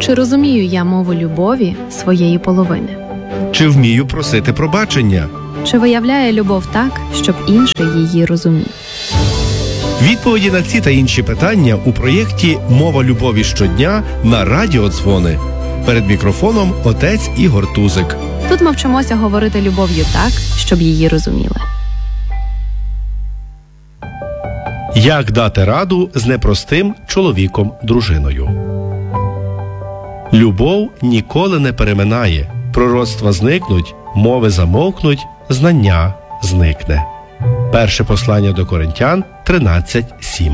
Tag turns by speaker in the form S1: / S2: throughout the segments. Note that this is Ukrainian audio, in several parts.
S1: Чи розумію я мову любові своєї половини?
S2: Чи вмію просити пробачення?
S1: Чи виявляє любов так, щоб інший її розумів?
S2: Відповіді на ці та інші питання у проєкті «Мова любові щодня» на Радіо Дзвони. Перед мікрофоном отець Ігор Тузик.
S1: Тут ми вчимося говорити любов'ю так, щоб її розуміли.
S2: Як дати раду з непростим чоловіком-дружиною? Любов ніколи не переминає. Пророцтва зникнуть, мови замовкнуть, знання зникне. Перше послання до Коринтян 13:7.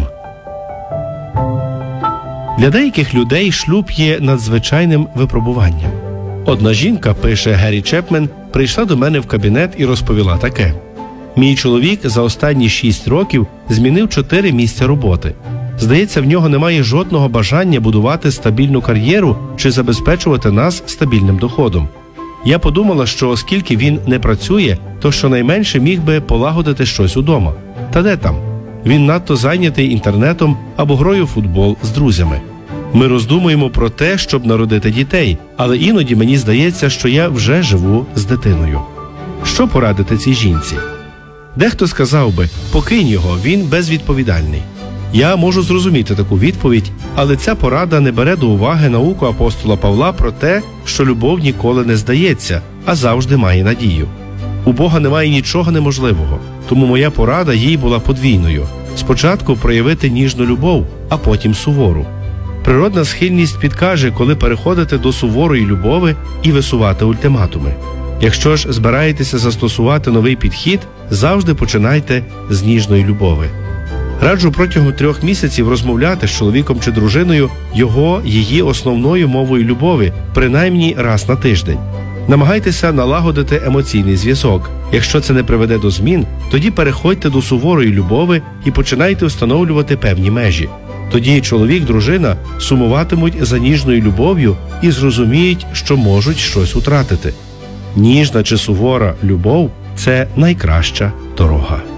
S2: Для деяких людей шлюб є надзвичайним випробуванням. Одна жінка, пише Гері Чепмен, прийшла до мене в кабінет і розповіла таке. Мій чоловік за останні 6 років змінив 4 місця роботи. Здається, в нього немає жодного бажання будувати стабільну кар'єру чи забезпечувати нас стабільним доходом. Я подумала, що оскільки він не працює, то щонайменше міг би полагодити щось удома. Та де там? Він надто зайнятий інтернетом або грою в футбол з друзями. Ми роздумуємо про те, щоб народити дітей, але іноді мені здається, що я вже живу з дитиною. Що порадити цій жінці? Дехто сказав би, покинь його, він безвідповідальний. Я можу зрозуміти таку відповідь, але ця порада не бере до уваги науку апостола Павла про те, що любов ніколи не здається, а завжди має надію. У Бога немає нічого неможливого, тому моя порада їй була подвійною. Спочатку проявити ніжну любов, а потім сувору. Природна схильність підкаже, коли переходити до суворої любові і висувати ультиматуми. Якщо ж збираєтеся застосувати новий підхід, завжди починайте з ніжної любові. Раджу протягом 3 місяців розмовляти з чоловіком чи дружиною її основною мовою любові, принаймні раз на тиждень. Намагайтеся налагодити емоційний зв'язок. Якщо це не приведе до змін, тоді переходьте до суворої любові і починайте встановлювати певні межі. Тоді чоловік, дружина сумуватимуть за ніжною любов'ю і зрозуміють, що можуть щось втратити. Ніжна чи сувора любов – це найкраща дорога.